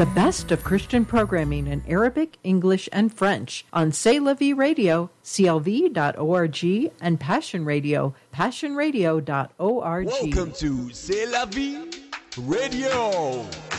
The best of Christian programming in Arabic, English, and French on C'est La Vie Radio, clv.org, and Passion Radio, passionradio.org. Welcome to C'est La Vie Radio.